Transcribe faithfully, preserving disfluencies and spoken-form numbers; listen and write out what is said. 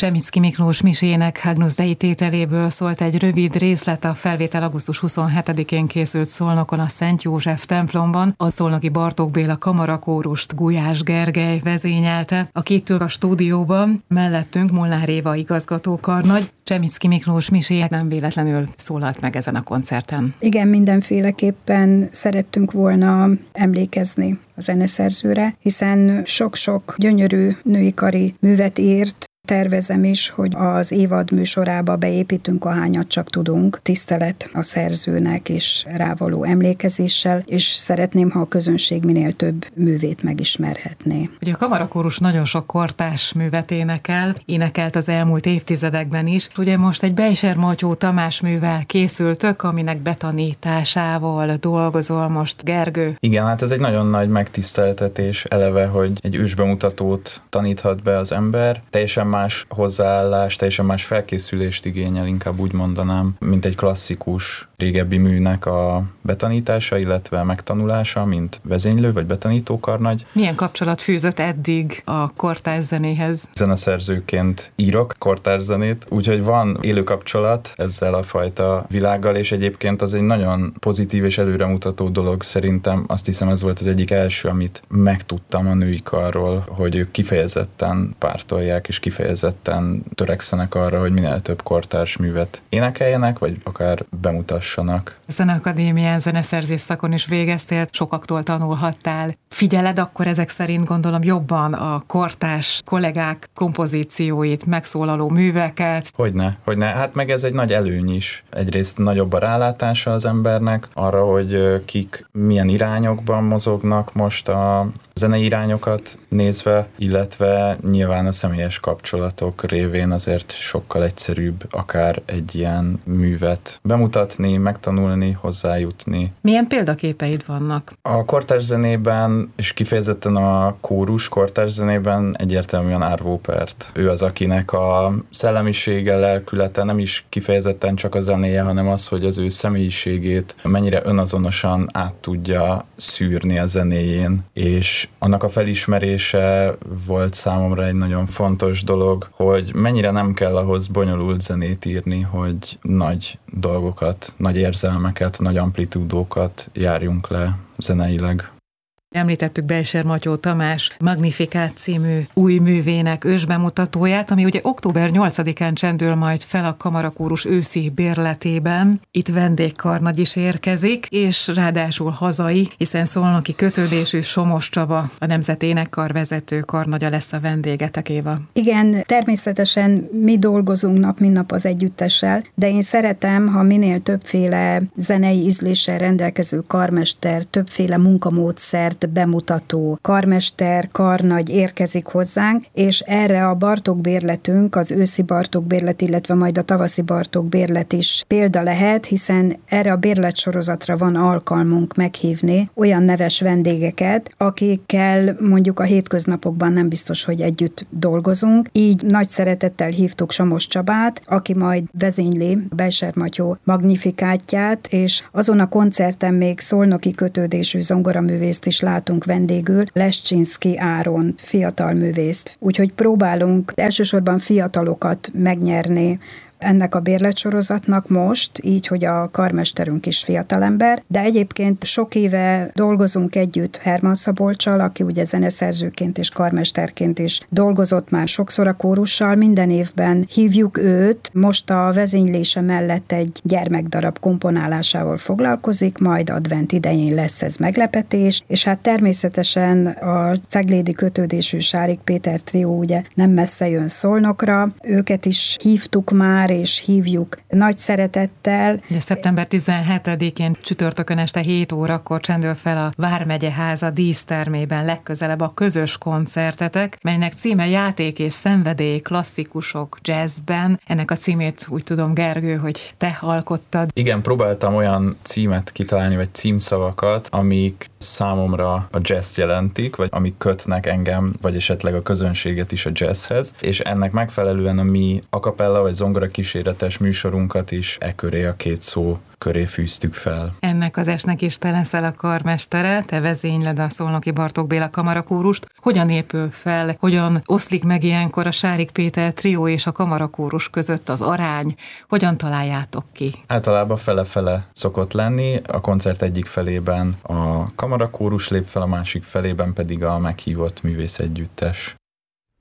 Csemicki Miklós misének Agnus Dei tételéből szólt egy rövid részlet, a felvétel augusztus huszonhetedikén készült Szolnokon a Szent József templomban. A szolnoki Bartók Béla kamarakórust Gulyás Gergely vezényelte. A két a stúdióban, mellettünk Molnár Éva igazgatókarnagy. Csemicki Miklós miséje nem véletlenül szólalt meg ezen a koncerten. Igen, mindenféleképpen szerettünk volna emlékezni a zeneszerzőre, hiszen sok-sok gyönyörű női kari művet írt. Tervezem is, hogy az évad műsorába beépítünk, ahányat csak tudunk, tisztelet a szerzőnek és rávaló emlékezéssel, és szeretném, ha a közönség minél több művét megismerhetné. Ugye a kamarakórus nagyon sok kortárs művet énekel, énekelt az elmúlt évtizedekben is. Ugye most egy Beiser Matyó Tamás művel készültök, aminek betanításával dolgozol most, Gergő. Igen, hát ez egy nagyon nagy megtiszteltetés eleve, hogy egy ősbemutatót taníthat be az ember. Teljesen más hozzáállás, teljesen más felkészülést igényel, inkább úgy mondanám, mint egy klasszikus régebbi műnek a betanítása, illetve megtanulása, mint vezénylő vagy betanítókarnagy. Milyen kapcsolat fűzött eddig a kortárs zenéhez? Zeneszerzőként írok kortárs zenét, úgyhogy van élő kapcsolat ezzel a fajta világgal, és egyébként az egy nagyon pozitív és előremutató dolog szerintem. Azt hiszem, ez volt az egyik első, amit megtudtam a női karról, hogy ők kifejezetten pártolják, és kifejezetten törekszenek arra, hogy minél több kortárs művet énekeljenek, vagy akár bemutassanak. A Zeneakadémián zeneszerzés szakon is végeztél, sokaktól tanulhattál. Figyeled akkor ezek szerint, gondolom, jobban a kortárs kollégák kompozícióit, megszólaló műveket? Hogyne, hogyne. Hát meg ez egy nagy előny is. Egyrészt nagyobb a rálátása az embernek arra, hogy kik milyen irányokban mozognak most a zenei irányokat nézve, illetve nyilván a személyes kapcsolatok révén azért sokkal egyszerűbb akár egy ilyen művet bemutatni, megtanulni, hozzájutni. Milyen példaképeid vannak? A kortárs zenében, és kifejezetten a kórus kortárs zenében egyértelműen Arvo Pärt. Ő az, akinek a szellemisége, lelkülete nem is kifejezetten csak a zenéje, hanem az, hogy az ő személyiségét mennyire önazonosan át tudja szűrni a zenéjén, és annak a felismerése volt számomra egy nagyon fontos dolog, hogy mennyire nem kell ahhoz bonyolult zenét írni, hogy nagy dolgokat, nagy érzelmeket, nagy amplitúdókat járjunk le zeneileg. Említettük Beiser Matyó Tamás Magnificat című új művének ősbemutatóját, ami ugye október nyolcadikán csendül majd fel a kamarakórus őszi bérletében. Itt vendégkarnagy is érkezik, és ráadásul hazai, hiszen szolnoki kötődésű Somos Csaba, a Nemzeti Énekkar vezető karnagya lesz a vendégetek, Éva. Igen, természetesen mi dolgozunk nap, mint nap az együttessel, de én szeretem, ha minél többféle zenei ízléssel rendelkező karmester, többféle munkamódszert bemutató karmester, karnagy érkezik hozzánk, és erre a Bartók bérletünk, az őszi Bartók bérlet, illetve majd a tavaszi Bartók bérlet is példa lehet, hiszen erre a bérletsorozatra van alkalmunk meghívni olyan neves vendégeket, akikkel mondjuk a hétköznapokban nem biztos, hogy együtt dolgozunk. Így nagy szeretettel hívtuk Somos Csabát, aki majd vezényli Beiser Matyó Magnificátját, és azon a koncerten még szolnoki kötődésű zongoraművészt is látunk vendégül, Lescsinszky Áron, fiatal művészt. Úgyhogy próbálunk elsősorban fiatalokat megnyerni ennek a bérletsorozatnak most, így, hogy a karmesterünk is fiatalember, de egyébként sok éve dolgozunk együtt Herman Szabolccsal, aki ugye zeneszerzőként és karmesterként is dolgozott már sokszor a kórussal, minden évben hívjuk őt, most a vezénylése mellett egy gyermekdarab komponálásával foglalkozik, majd advent idején lesz ez meglepetés, és hát természetesen a ceglédi kötődésű Sárik Péter trió ugye nem messze jön Szolnokra, őket is hívtuk már, és hívjuk nagy szeretettel. De szeptember tizenhetedikén csütörtökön este hét órakor csendül fel a Vármegye Háza dísztermében legközelebb a közös koncertetek, melynek címe Játék és szenvedély klasszikusok jazzben. Ennek a címét úgy tudom, Gergő, hogy te alkottad. Igen, próbáltam olyan címet kitalálni, vagy címszavakat, amik számomra a jazz jelentik, vagy amik kötnek engem, vagy esetleg a közönséget is a jazzhez, és ennek megfelelően a mi a cappella vagy zongora kíséretes műsorunkat is e köré, a két szó köré fűztük fel. Ennek az esnek is te leszel a karmestere, te vezényled a Szolnoki Bartók Béla kamarakórust. Hogyan épül fel, hogyan oszlik meg ilyenkor a Sárik Péter trió és a kamarakórus között az arány, hogyan találjátok ki? Általában fele-fele szokott lenni, a koncert egyik felében a kamarakórus lép fel, a másik felében pedig a meghívott művészegyüttes.